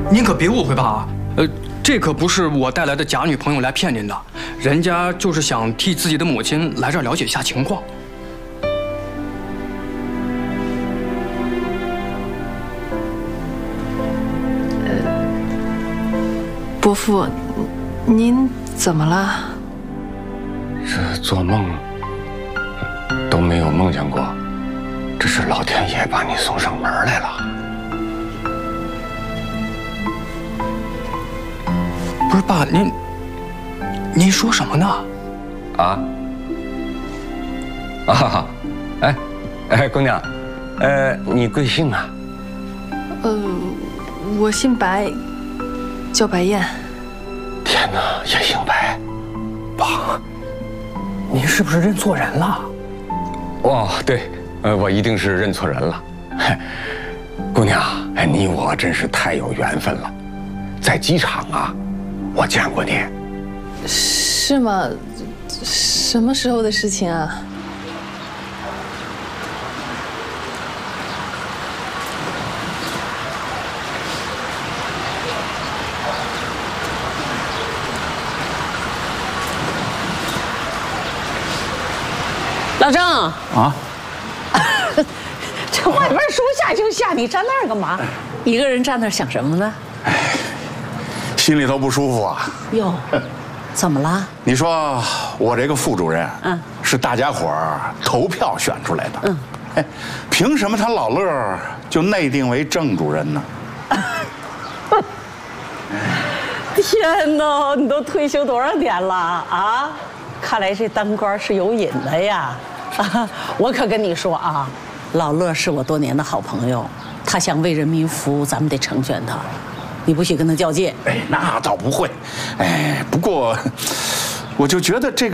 您可别误会吧啊！这可不是我带来的假女朋友来骗您的，人家就是想替自己的母亲来这儿了解一下情况。 伯父，您怎么了？ 这做梦都没有梦见过，这是老天爷把你送上门来了。 不是爸，您说什么呢？ 姑娘，你贵姓啊？ 我姓白，叫白燕。 天哪，也姓白。 爸，您是不是认错人了？ 哦，对，我一定是认错人了。姑娘，你我真是太有缘分了，在机场啊，我见过你。 是吗？什么时候的事情啊？ 老郑啊， 这外边说下就下，你站那儿干嘛？一个人站那儿想什么呢？ 心里头不舒服啊。 哟，怎么了？ 你说我这个副主任，是大家伙儿投票选出来的，凭什么他老乐就内定为正主任呢？ 天哪，你都退休多少年了啊？看来这当官是有瘾的呀！我可跟你说啊，老乐是我多年的好朋友，他想为人民服务，咱们得成全他，你不许跟他较劲。 那倒不会，不过我就觉得这个。